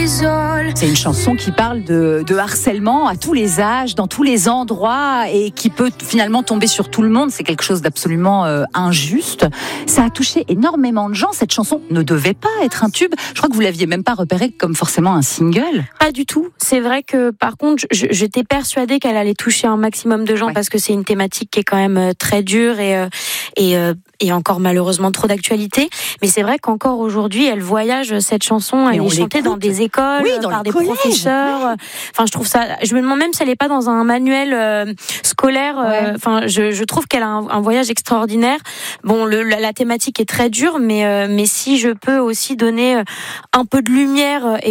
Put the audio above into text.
m'isole. C'est une chanson qui parle de harcèlement à tous les âges, dans tous les endroits et qui peut finalement tomber sur tout le monde. C'est quelque chose d'absolument injuste. Ça a touché énormément de gens. Cette chanson ne devait pas être un tube. Je crois que vous l'aviez même pas repérée comme forcément un single. Pas du tout. C'est vrai que par contre, j'étais persuadée qu'elle allait toucher un maximum de gens parce que c'est une thématique qui est quand même très dure et encore malheureusement trop d'actualité. Mais c'est vrai qu'encore aujourd'hui, elle voyage cette chanson. Elle est chantée dans des écoles, par des professeurs. Enfin, je trouve ça. Je me demande même si elle n'est pas dans un manuel scolaire. Enfin, je trouve qu'elle a un voyage extraordinaire. Bon, la thématique est très dure, mais si je peux aussi donner un peu de lumière